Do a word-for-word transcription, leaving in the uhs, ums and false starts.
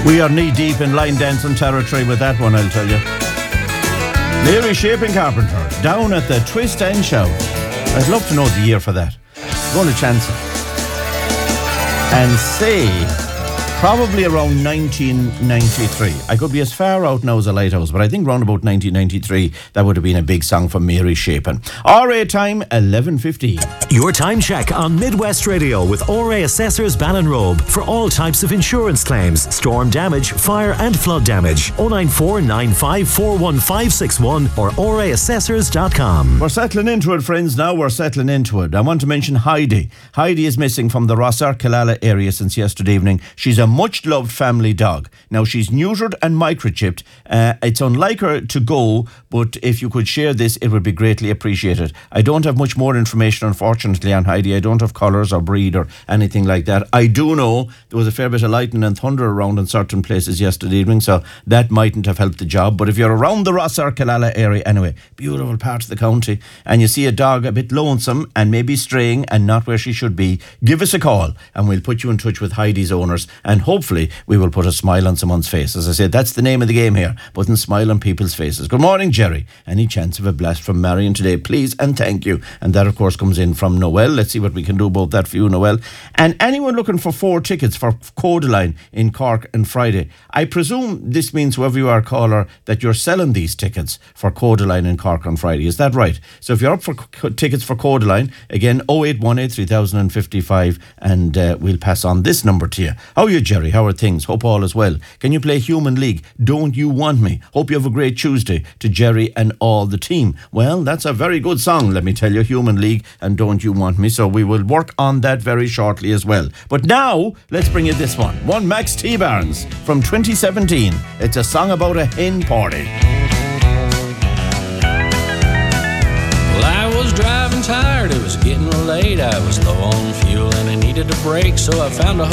We are knee-deep in line dancing territory with that one, I'll tell you. Mary Shaping Carpenter, down at the Twist and Shout. I'd love to know the year for that. I'm going to chance it. And say, probably around nineteen ninety-three. I could be as far out now as a lighthouse, but I think round about nineteen ninety-three, that would have been a big song for Mary Shaping. R A time, eleven fifteen. Your time check on Midwest Radio with R A Assessors Ballinrobe for all types of insurance claims, storm damage, fire and flood damage. oh nine four nine five four one five six one or r a assessors dot com. We're settling into it, friends, now. We're settling into it. I want to mention Heidi. Heidi is missing from the Rossar-Killala area since yesterday evening. She's a much-loved family dog. Now, she's neutered and microchipped. Uh, it's unlike her to go, but if you could share this, it would be greatly appreciated. I don't have much more information, unfortunately, on Heidi. I don't have colours or breed or anything like that. I do know there was a fair bit of lightning and thunder around in certain places yesterday evening, so that mightn't have helped the job. But if you're around the Rossar-Killala area anyway, beautiful part of the county, and you see a dog a bit lonesome and maybe straying and not where she should be, give us a call and we'll put you in touch with Heidi's owners, and hopefully we will put a smile on someone's face. As I said, that's the name of the game here, putting a smile on people's faces. Good morning, Jerry. Any chance of a blast from Marion today, please and thank you? And that, of course, comes in from Noel. Let's see what we can do about that for you, Noel. And anyone looking for four tickets for Codaline in Cork on Friday, I presume this means, whoever you are, caller, that you're selling these tickets for Codaline in Cork on Friday. Is that right? So if you're up for co- tickets for Codaline, again, oh eight one eight, three thousand fifty-five, and uh, we'll pass on this number to you. How are you, Jerry? How are things? Hope all is well. Can you play Human League? Don't You Want Me? Hope you have a great Tuesday, to Jerry and all the team. Well, that's a very good song, let me tell you, Human League and Don't You Want Me. So we will work on that very shortly as well. But now, let's bring you this one. One Max T. Barnes from twenty seventeen. It's a song about a hen party. Well, I was driving tired, it was getting late. I was low on fuel and I needed a break, so I found a